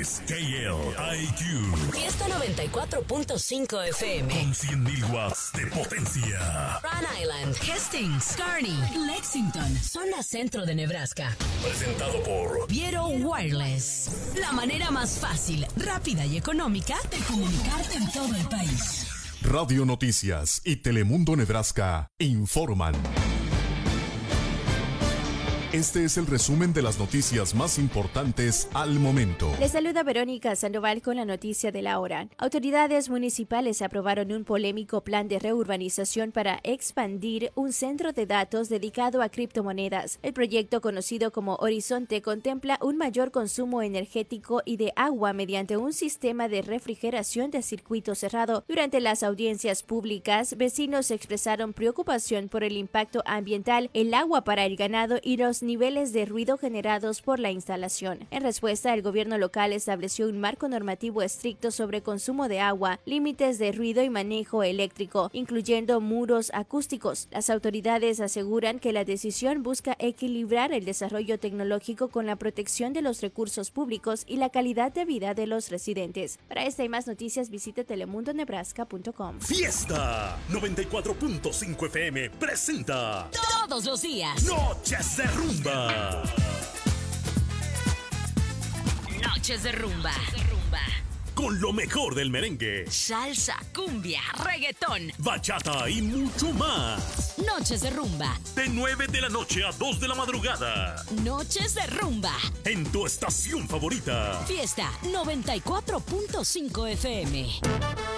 es KLIQ. Fiesta 94.5 FM. Con 100.000 watts de potencia. Rhode Island, Hastings, Kearney, Lexington, zona centro de Nebraska. Presentado por Viero Wireless. La manera más fácil, rápida y económica de comunicarte en todo el país. Radio Noticias y Telemundo Nebraska informan. Este es el resumen de las noticias más importantes al momento. Les saluda Verónica Sandoval con la noticia de la hora. Autoridades municipales aprobaron un polémico plan de reurbanización para expandir un centro de datos dedicado a criptomonedas. El proyecto, conocido como Horizonte, contempla un mayor consumo energético y de agua mediante un sistema de refrigeración de circuito cerrado. Durante las audiencias públicas, vecinos expresaron preocupación por el impacto ambiental, el agua para el ganado y los niveles de ruido generados por la instalación. En respuesta, el gobierno local estableció un marco normativo estricto sobre consumo de agua, límites de ruido y manejo eléctrico, incluyendo muros acústicos. Las autoridades aseguran que la decisión busca equilibrar el desarrollo tecnológico con la protección de los recursos públicos y la calidad de vida de los residentes. Para esta y más noticias, visite telemundonebraska.com. Fiesta 94.5 FM presenta Todos los días. Noches de Rumba. Noches de rumba. Con lo mejor del merengue, Salsa, cumbia, reggaetón. bachata y mucho más. Noches de rumba. De 9 de la noche a 2 de la madrugada. Noches de rumba. En tu estación favorita. Fiesta 94.5 FM.